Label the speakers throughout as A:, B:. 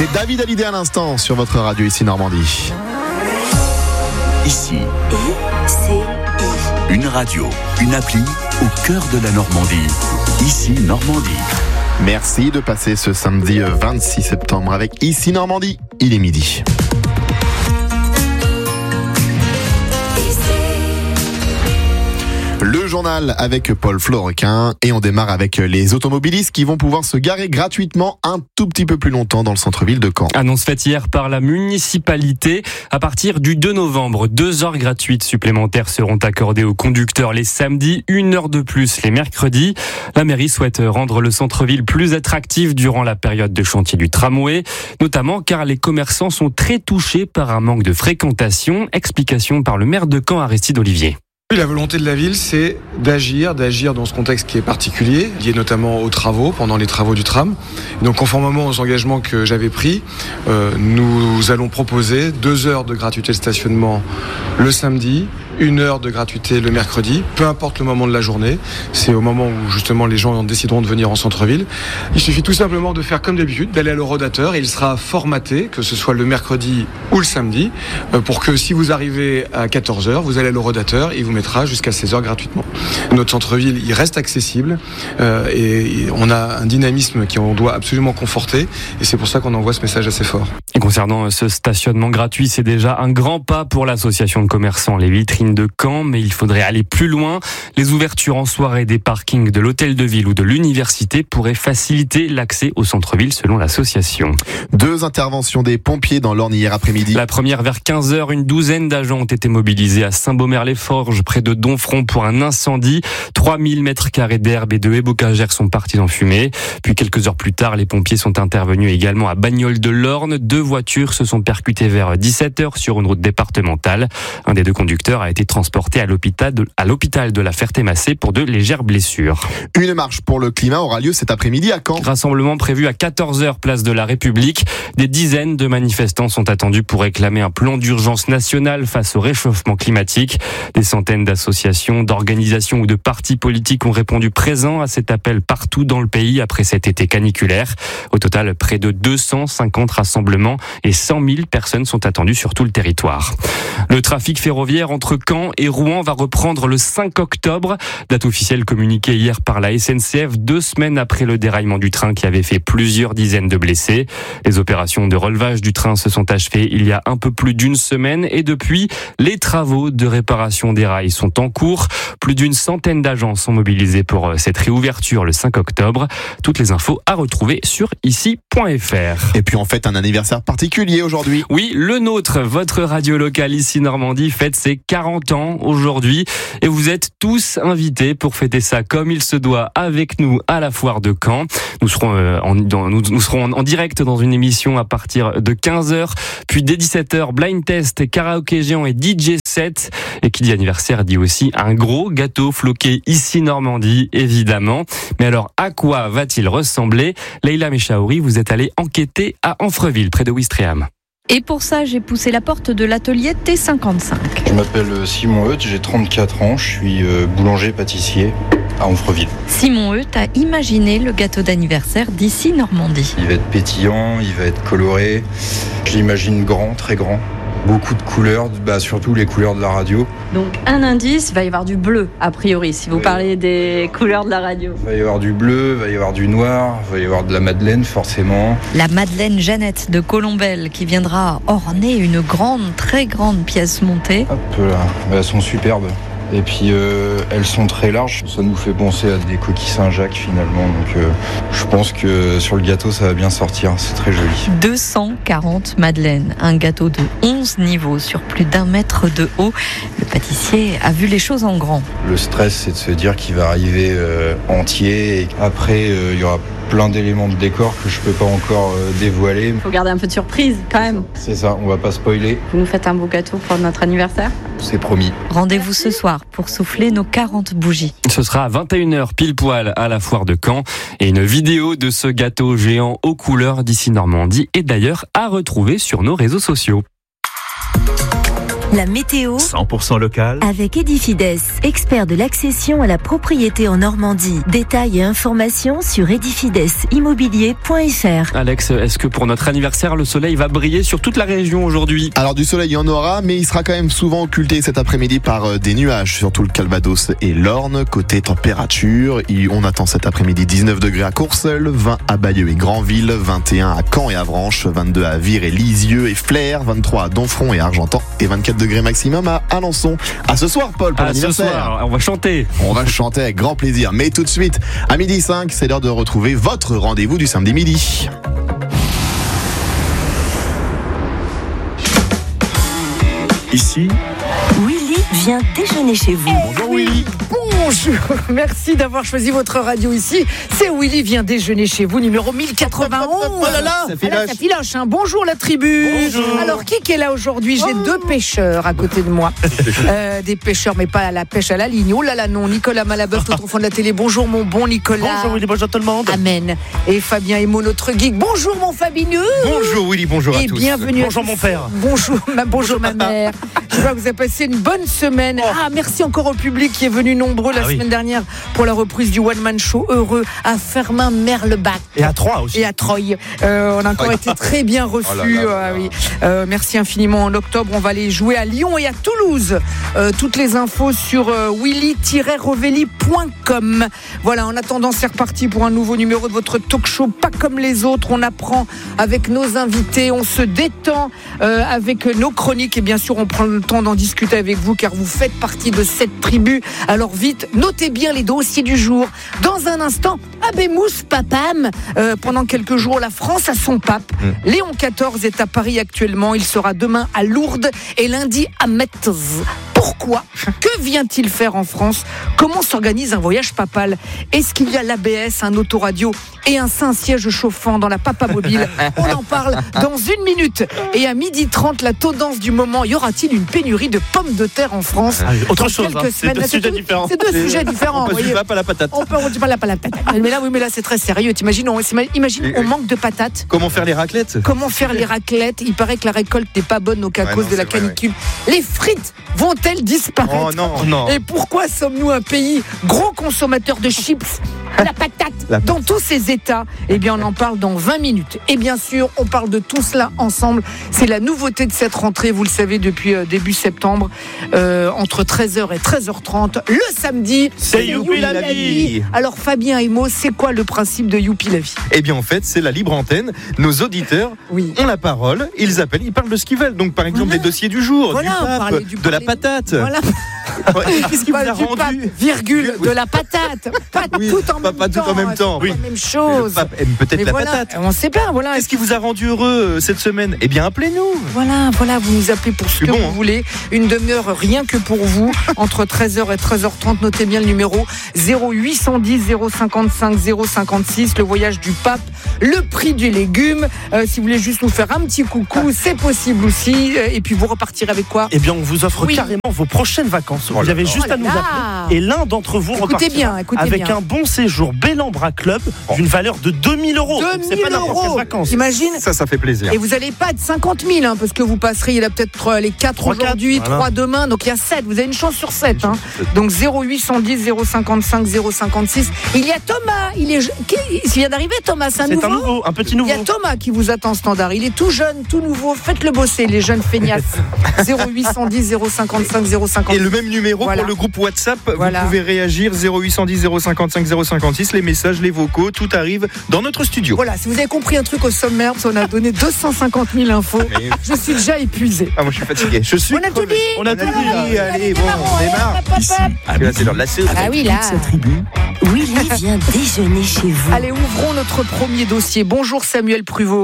A: C'était David Hallyday à l'instant sur votre radio ici Normandie.
B: Ici, une radio, une appli au cœur de la Normandie. Ici Normandie.
A: Merci de passer ce samedi 26 septembre avec Ici Normandie. Il est midi. Le journal avec Paul Florequin et on démarre avec les automobilistes qui vont pouvoir se garer gratuitement un tout petit peu plus longtemps dans le centre-ville de Caen.
C: Annonce faite hier par la municipalité. À partir du 2 novembre, 2 heures gratuites supplémentaires seront accordées aux conducteurs les samedis, 1 heure de plus les mercredis. La mairie souhaite rendre le centre-ville plus attractif durant la période de chantier du tramway, notamment car les commerçants sont très touchés par un manque de fréquentation. Explication par le maire de Caen, Aristide Olivier.
D: La volonté de la ville, c'est d'agir dans ce contexte qui est particulier, lié notamment aux travaux, pendant les travaux du tram. Donc, conformément aux engagements que j'avais pris, nous allons proposer 2 heures de gratuité de stationnement le samedi, 1 heure de gratuité le mercredi, peu importe le moment de la journée. C'est au moment où justement les gens décideront de venir en centre-ville. Il suffit tout simplement de faire comme d'habitude, d'aller à l'horodateur et il sera formaté, que ce soit le mercredi ou le samedi, pour que si vous arrivez à 14h, vous allez à l'horodateur et il vous mettra jusqu'à 16h gratuitement. Notre centre-ville, il reste accessible et on a un dynamisme qu'on doit absolument conforter et c'est pour ça qu'on envoie ce message assez fort.
C: Et concernant ce stationnement gratuit, c'est déjà un grand pas pour l'association de commerçants Les Vitrines de Caen, mais il faudrait aller plus loin. Les ouvertures en soirée des parkings de l'hôtel de ville ou de l'université pourraient faciliter l'accès au centre-ville selon l'association.
A: 2 interventions des pompiers dans l'Orne hier après-midi.
C: La première vers 15h, une douzaine d'agents ont été mobilisés à Saint-Beaumer-les-Forges, près de Domfront, pour un incendie. 3000 mètres carrés d'herbe et de haies bocagères sont partis en fumée. Puis quelques heures plus tard, les pompiers sont intervenus également à Bagnols-de-l'Orne. 2 voitures se sont percutées vers 17h sur une route départementale. Un des 2 conducteurs a été transporté à l'hôpital de la Ferté-Massé pour de légères blessures.
A: Une marche pour le climat aura lieu cet après-midi à Caen.
C: Rassemblement prévu à 14h, place de la République. Des dizaines de manifestants sont attendus pour réclamer un plan d'urgence national face au réchauffement climatique. Des centaines d'associations, d'organisations ou de partis politiques ont répondu présents à cet appel partout dans le pays après cet été caniculaire. Au total, près de 250 rassemblements et 100 000 personnes sont attendues sur tout le territoire. Le trafic ferroviaire entre Caen et Rouen va reprendre le 5 octobre. Date officielle communiquée hier par la SNCF, 2 semaines après le déraillement du train qui avait fait plusieurs dizaines de blessés. Les opérations de relevage du train se sont achevées il y a un peu plus d'1 semaine et depuis, les travaux de réparation des rails sont en cours. Plus d'une centaine d'agents sont mobilisés pour cette réouverture le 5 octobre. Toutes les infos à retrouver sur ici.fr.
A: Et puis on fête un anniversaire particulier aujourd'hui.
C: Oui, le nôtre, votre radio locale Ici Normandie fête ses 40 ans aujourd'hui et vous êtes tous invités pour fêter ça comme il se doit avec nous à la foire de Caen. Nous serons en direct dans une émission à partir de 15h, puis dès 17h, blind test, karaoké géant et DJ set. Et qui dit anniversaire dit aussi un gros gâteau floqué Ici Normandie, évidemment. Mais alors, à quoi va-t-il ressembler ? Leïla Mechaouri, vous êtes allée enquêter à Amfreville, près de Ouistreham.
E: Et pour ça, j'ai poussé la porte de l'atelier T55.
F: Je m'appelle Simon Heut, j'ai 34 ans, je suis boulanger-pâtissier à Amfreville.
E: Simon Heut a imaginé le gâteau d'anniversaire d'Ici Normandie.
F: Il va être pétillant, il va être coloré, je l'imagine grand, très grand. Beaucoup de couleurs, surtout les couleurs de la radio.
G: Donc un indice, il va y avoir du bleu a priori, si vous parlez des couleurs de la radio.
F: Il va y avoir du bleu, il va y avoir du noir, il va y avoir de la madeleine forcément.
E: La madeleine Jeannette de Colombelle qui viendra orner une grande, très grande pièce montée.
F: Hop là, elles sont superbes. Et puis elles sont très larges, ça nous fait penser à des coquilles Saint-Jacques finalement. Donc je pense que sur le gâteau ça va bien sortir, c'est très joli.
E: 240 madeleines, un gâteau de 11 niveaux sur plus d'1 mètre de haut. Le pâtissier a vu les choses en grand.
F: Le stress c'est de se dire qu'il va arriver entier et après il y aura plein d'éléments de décor que je peux pas encore dévoiler.
G: Il faut garder un peu de surprise quand même.
F: C'est ça, on va pas spoiler.
G: Vous nous faites un beau gâteau pour notre anniversaire ?
F: C'est promis.
E: Rendez-vous ce soir pour souffler nos 40 bougies.
C: Ce sera à 21h pile poil à la foire de Caen et une vidéo de ce gâteau géant aux couleurs d'Ici Normandie est d'ailleurs à retrouver sur nos réseaux sociaux.
H: La météo
B: 100% local.
H: avec Edifides, expert de l'accession à la propriété en Normandie. Détails et informations sur edifidesimmobilier.fr.
C: Alex, est-ce que pour notre anniversaire, le soleil va briller sur toute la région aujourd'hui ?
A: Alors du soleil, il y en aura, mais il sera quand même souvent occulté cet après-midi par des nuages, surtout le Calvados et l'Orne. Côté température, on attend cet après-midi 19 degrés à Courseulles, 20 à Bayeux et Granville, 21 à Caen et Avranches, 22 à Vire et Lisieux et Flers, 23 à Donfront et Argentan et 24 degrés maximum à Alençon. À ce soir, Paul, pour
C: Ce
A: l'anniversaire.
C: soir, on va chanter.
A: On va chanter avec grand plaisir. Mais tout de suite, à 12h05, c'est l'heure de retrouver votre rendez-vous du samedi midi.
B: Ici,
H: Willy vient déjeuner chez vous.
A: Bonjour Willy.
I: Bonjour, merci d'avoir choisi votre radio ici. C'est Willy vient déjeuner chez vous, numéro 1091.
A: Oh là là, ça filoche.
I: Ça filoche, hein. Bonjour la tribu.
A: Bonjour.
I: Alors qui est là aujourd'hui ? J'ai deux pêcheurs à côté de moi. Des pêcheurs, mais pas à la pêche à la ligne. Oh là là, non. Nicolas Malabeuf, notre enfant de la télé. Bonjour mon bon Nicolas.
J: Bonjour Willy, bonjour tout le monde.
I: Amen. Et Fabien Emo, notre geek. Bonjour mon Fabineux.
J: Bonjour Willy, bonjour à
I: Et
J: tous.
I: bienvenue.
J: Bonjour mon père.
I: Bonjour ma mère. Je vois que vous avez passé une bonne semaine. Ah, merci encore au public qui est venu nombreux la semaine dernière pour la reprise du One Man Show heureux à Fermin-Merlebach.
J: Et à Troyes aussi.
I: Et à Troyes. On a encore été très bien reçus. Oui. Merci infiniment. En octobre, on va aller jouer à Lyon et à Toulouse. Toutes les infos sur willy-rovelli.com. Voilà, en attendant, c'est reparti pour un nouveau numéro de votre talk show. Pas comme les autres. On apprend avec nos invités. On se détend avec nos chroniques. Et bien sûr, on prend le temps d'en discuter avec vous car vous faites partie de cette tribu. Alors vite, notez bien les dossiers du jour. Dans un instant, Abemous Papam. Pendant quelques jours, la France a son pape. Léon XIV est à Paris actuellement. Il sera demain à Lourdes et lundi à Metz. Pourquoi ? Que vient-il faire en France ? Comment s'organise un voyage papal ? Est-ce qu'il y a l'ABS, un autoradio et un Saint-Siège chauffant dans la Papa Mobile ? On en parle dans une minute. Et à 12h30, la tendance du moment, y aura-t-il une pénurie de pommes de terre en France ?
J: Autre
I: Dans
J: chose,
I: quelques semaines.
J: c'est deux sujets différents.
I: C'est deux sujets différents.
J: On passe
I: voyez.
J: du pape à la patate.
I: On dit pas la patate. Mais là, c'est très sérieux. T'imagines, imagine, on manque de patates.
J: Comment faire les raclettes ?
I: Comment faire les raclettes ? Il paraît que la récolte n'est pas bonne donc à cause de la canicule. Les frites vont-elles disparaître ?
J: Oh non.
I: Et pourquoi sommes-nous un pays gros consommateur de chips ? La patate dans tous ces états. Eh bien, on en parle dans 20 minutes. Et bien sûr, on parle de tout cela ensemble. C'est la nouveauté de cette rentrée, vous le savez, depuis début septembre, entre 13h et 13h30. Le samedi,
J: c'est Youpi la vie.
I: Alors, Fabien Emo, c'est quoi le principe de Youpi la vie ?
J: Eh bien, en fait, c'est la libre antenne. Nos auditeurs ont la parole. Ils appellent, ils parlent de ce qu'ils veulent. Donc, par exemple, des dossiers du jour, du pape, de la patate.
I: Voilà.
J: Qu'est-ce qui vous a rendu
I: pape, virgule, de la patate. Pas tout en même temps.
J: Oui.
I: Pas la même chose.
J: Le pape aime peut-être la patate.
I: On sait pas, voilà.
J: Qu'est-ce qui vous a rendu heureux cette semaine ? Eh bien, appelez-nous.
I: Voilà, vous nous appelez pour ce que vous voulez. Une demi-heure rien que pour vous, entre 13h et 13h30. Notez bien le numéro 0810 055 056, le voyage du pape, le prix du légume. Si vous voulez juste nous faire un petit coucou, c'est possible aussi. Et puis vous repartirez avec quoi ?
J: Eh bien, on vous offre carrément vos prochaines vacances. Vous avez juste à nous appeler et l'un d'entre vous repartira avec un bon séjour Bellambra Club d'une valeur de 2000 €. C'est pas n'importe quelle vacances.
I: Imagine.
J: Ça fait plaisir.
I: Et vous n'allez pas être 50 000, parce que vous passerez, il y a peut-être les 4 aujourd'hui, 3 demain, donc il y a 7. Vous avez une chance sur 7. Donc 0810 055 056. Il y a Thomas. Il vient d'arriver, Thomas. C'est un nouveau.
J: Un petit nouveau.
I: Il y a Thomas qui vous attend standard. Il est tout jeune, tout nouveau. Faites-le bosser, les jeunes feignasses. 0810 055 056.
J: Et le même numéro pour le groupe WhatsApp. Vous pouvez réagir 0810 055 056. Les messages, les vocaux, tout arrive dans notre studio.
I: Voilà, si vous avez compris un truc au sommaire, parce qu'on a donné 250 000 infos, je suis déjà épuisé.
J: Ah, moi je suis fatigué.
I: On a tout dit.
J: On a tout dit. Allez, bon, on démarre. Ici. Là, c'est l'heure de la séance.
I: Ah oui, là.
H: Toute sa tribu, Willy vient déjeuner chez vous.
I: Allez, ouvrons notre premier dossier. Bonjour Samuel Pruvot.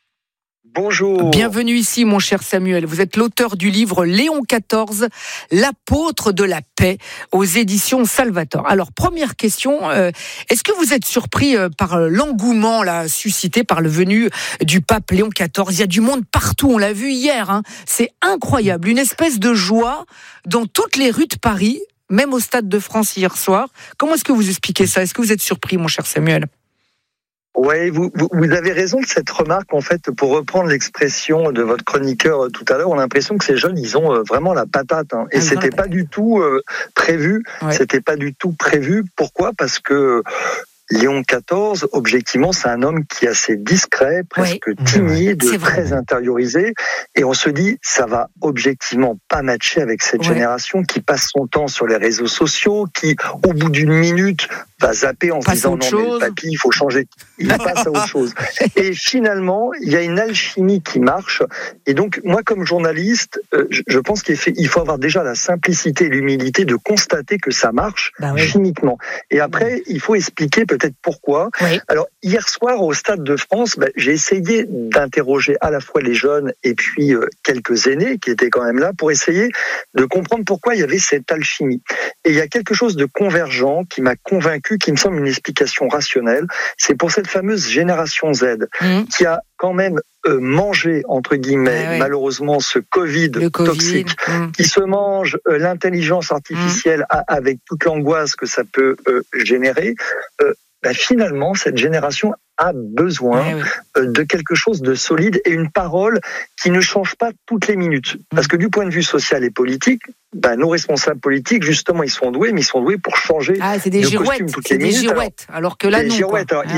K: Bonjour.
I: Bienvenue ici, mon cher Samuel. Vous êtes l'auteur du livre Léon XIV, l'apôtre de la paix, aux éditions Salvator. Alors, première question, est-ce que vous êtes surpris par l'engouement là, suscité par le venu du pape Léon XIV ? Il y a du monde partout, on l'a vu hier. C'est incroyable, une espèce de joie dans toutes les rues de Paris, même au Stade de France hier soir. Comment est-ce que vous expliquez ça ? Est-ce que vous êtes surpris, mon cher Samuel ?
K: Oui, vous avez raison de cette remarque. En fait, pour reprendre l'expression de votre chroniqueur tout à l'heure, on a l'impression que ces jeunes, ils ont vraiment la patate. Hein. Et c'était pas du tout prévu. Ouais. C'était pas du tout prévu. Pourquoi ? Parce que Léon XIV, objectivement, c'est un homme qui est assez discret, presque timide, très intériorisé. Et on se dit, ça va objectivement pas matcher avec cette génération qui passe son temps sur les réseaux sociaux, qui, au bout d'une minute, va zapper en se disant non, mais le papy, il faut changer. Il passe à autre chose. Et finalement, il y a une alchimie qui marche. Et donc, moi, comme journaliste, je pense qu'il faut avoir déjà la simplicité et l'humilité de constater que ça marche chimiquement. Et après, il faut expliquer peut-être pourquoi. Oui. Alors, hier soir, au Stade de France, j'ai essayé d'interroger à la fois les jeunes et puis quelques aînés qui étaient quand même là pour essayer de comprendre pourquoi il y avait cette alchimie. Et il y a quelque chose de convergent qui m'a convaincu, qui me semble une explication rationnelle. C'est pour cette fameuse génération Z qui a quand même mangé, entre guillemets, malheureusement, ce Covid toxique, qui se mange l'intelligence artificielle avec toute l'angoisse que ça peut générer. Finalement, cette génération a besoin de quelque chose de solide et une parole qui ne change pas toutes les minutes. Parce que du point de vue social et politique, nos responsables politiques, justement, ils sont doués, mais ils sont doués pour changer de costume toutes les minutes. C'est des girouettes, alors que là, non. Girouettes, alors,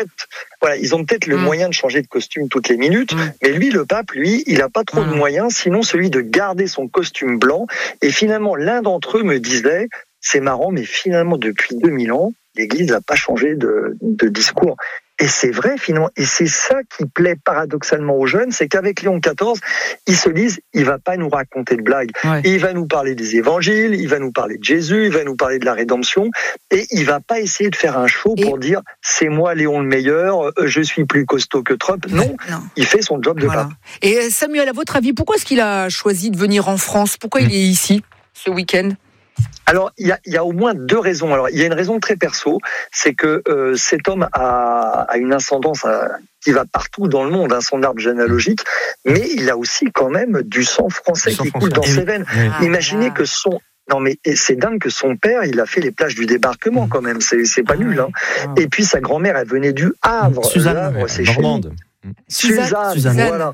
K: ils ont peut-être le moyen de changer de costume toutes les minutes, mais lui, le pape, il n'a pas trop de moyens, sinon celui de garder son costume blanc. Et finalement, l'un d'entre eux me disait, c'est marrant, mais finalement, depuis 2000 ans, l'Église n'a pas changé de discours. Et c'est vrai, finalement. Et c'est ça qui plaît paradoxalement aux jeunes, c'est qu'avec Léon XIV, ils se disent, il va pas nous raconter de blagues. Il va nous parler des évangiles, il va nous parler de Jésus, il va nous parler de la rédemption, et il va pas essayer de faire un show pour dire, c'est moi Léon le meilleur, je suis plus costaud que Trump. Non. Il fait son job de pape.
I: Et Samuel, à votre avis, pourquoi est-ce qu'il a choisi de venir en France ? Pourquoi il est ici, ce week-end ?
K: Alors, il y a au moins deux raisons. Alors, il y a une raison très perso, c'est que cet homme a une ascendance qui va partout dans le monde, son arbre généalogique, mais il a aussi quand même du sang français qui coule dans ses veines. Imaginez que non mais c'est dingue que son père, il a fait les plages du débarquement quand même, c'est pas nul. Hein. Et puis sa grand-mère, elle venait du Havre.
J: Suzanne,
K: c'est
J: Normande.
K: Suzanne. Voilà.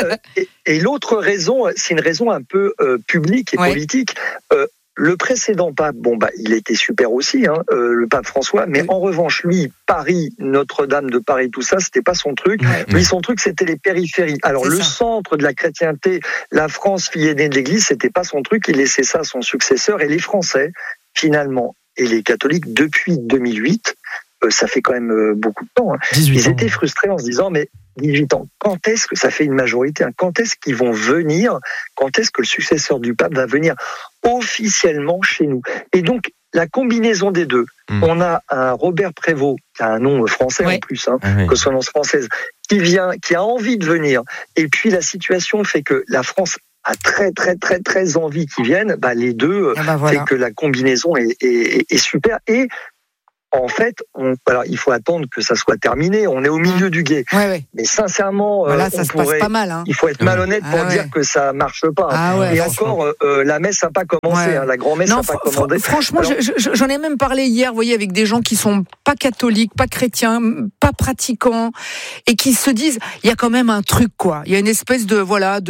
K: Et l'autre raison, c'est une raison un peu publique et politique. Le précédent pape, il était super aussi, le pape François, mais en revanche, lui, Paris, Notre-Dame de Paris, tout ça, c'était pas son truc. Lui, son truc, c'était les périphéries. Alors, centre de la chrétienté, la France, fille aînée de l'Église, c'était pas son truc. Il laissait ça à son successeur. Et les Français, finalement, et les catholiques, depuis 2008, ça fait quand même beaucoup de temps. Ils étaient frustrés en se disant, mais 18 ans, quand est-ce que ça fait une majorité ? Quand est-ce qu'ils vont venir ? Quand est-ce que le successeur du pape va venir officiellement chez nous ? Et donc, la combinaison des deux, on a un Robert Prévost, qui a un nom français en plus, consonance française, qui a envie de venir. Et puis, la situation fait que la France a très, très, très, très envie qu'ils viennent. Les deux, fait que la combinaison est super. Et en fait, il faut attendre que ça soit terminé. On est au milieu du gué. Mais sincèrement,
I: ça se passe pas mal.
K: Il faut être malhonnête pour dire que ça marche pas. Et encore, la messe n'a pas commencé. La grand-messe n'a pas commandé.
I: Franchement, j'en ai même parlé hier, vous voyez, avec des gens qui sont pas catholiques, pas chrétiens, pas pratiquants, et qui se disent, il y a quand même un truc, quoi. Il y a une espèce de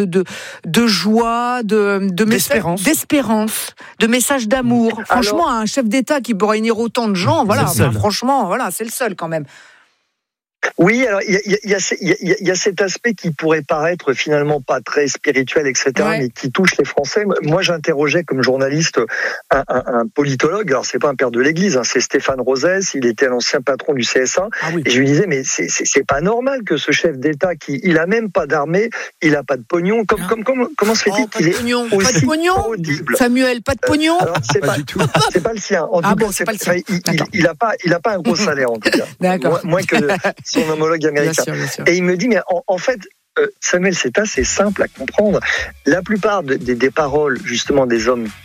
I: joie, d'espérance, de message d'amour. Franchement, un chef d'État qui peut réunir autant de gens, franchement, c'est le seul quand même.
K: Oui, alors il y a cet aspect qui pourrait paraître finalement pas très spirituel, etc., mais qui touche les Français. Moi, j'interrogeais comme journaliste un politologue. Alors, c'est pas un père de l'Église, c'est Stéphane Rosès. Il était l'ancien patron du CSA. Et je lui disais, mais c'est pas normal que ce chef d'État il a même pas d'armée, il a pas de pognon. Comment se fait-il qu'il est aussi audible ?
I: Samuel, pas de pognon.
K: Alors, c'est pas le sien. En tout cas,
I: pas le sien.
K: Il a pas un gros salaire en tout cas.
I: D'accord.
K: Moins que son homologue américain.
I: Bien sûr.
K: Et il me dit, mais en fait, Samuel, c'est assez simple à comprendre. La plupart des paroles, justement, des hommes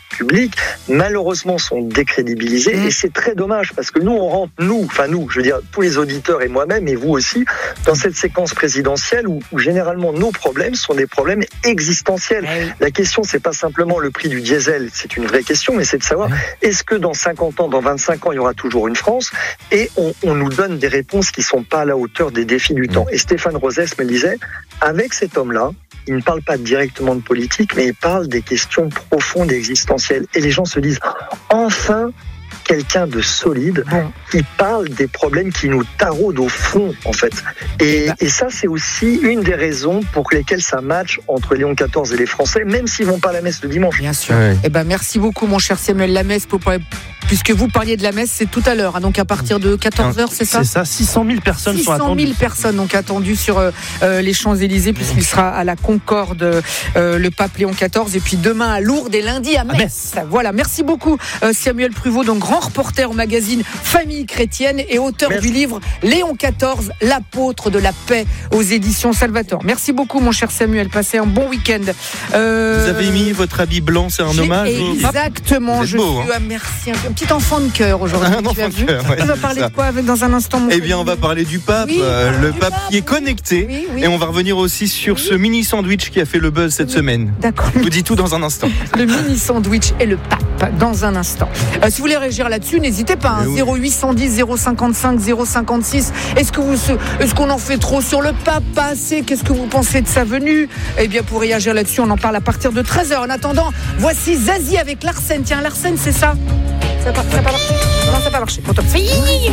K: publics, malheureusement, sont décrédibilisés. Et c'est très dommage parce que nous, je veux dire, tous les auditeurs et moi-même, et vous aussi, dans cette séquence présidentielle où généralement nos problèmes sont des problèmes existentiels. La question, c'est pas simplement le prix du diesel, c'est une vraie question, mais c'est de savoir est-ce que dans 50 ans, dans 25 ans, il y aura toujours une France? Et on nous donne des réponses qui sont pas à la hauteur des défis du temps. Et Stéphane Rosès me disait, avec cet homme-là, il ne parle pas directement de politique, mais il parle des questions profondes et existentielles. Et les gens se disent, enfin, quelqu'un de solide qui parle des problèmes qui nous taraudent au fond, en fait. Et ça, c'est aussi une des raisons pour lesquelles ça match entre Léon XIV et les Français, même s'ils vont pas à la messe le dimanche.
I: Bien sûr. Merci beaucoup, mon cher Samuel. La messe, puisque vous parliez de la messe, c'est tout à l'heure, donc à partir de 14h, c'est ça ?
J: C'est ça, 600 000 personnes sont attendues.
I: 600 000 personnes donc attendues sur les Champs-Élysées, puisqu'il sera à la Concorde, le pape Léon XIV, et puis demain à Lourdes et lundi à Metz. Voilà, merci beaucoup Samuel Pruvot, donc grand reporter au magazine Famille Chrétienne et auteur du livre Léon XIV, l'apôtre de la paix, aux éditions Salvator. Merci beaucoup mon cher Samuel, passez un bon week-end.
L: Vous avez mis votre habit blanc, c'est un hommage
I: Exactement, je suis merci. Un petit enfant de cœur aujourd'hui.
L: Un enfant de cœur.
I: On va parler de quoi dans un instant?
L: On va parler du pape, le pape qui est connecté. Oui. Et on va revenir aussi sur ce mini sandwich qui a fait le buzz cette semaine.
I: D'accord.
L: Je vous dis tout dans un instant.
I: Le mini sandwich et le pape dans un instant. Si vous voulez réagir là-dessus, n'hésitez pas. 0810 055 056. Est-ce qu'on en fait trop sur le pape? Pas assez? Qu'est-ce que vous pensez de sa venue? Pour réagir là-dessus, on en parle à partir de 13h. En attendant, voici Zazie avec Larsen. Tiens, Larsen, c'est ça? Ça n'a pas marché? Non, ça n'a pas marché. Bon, top.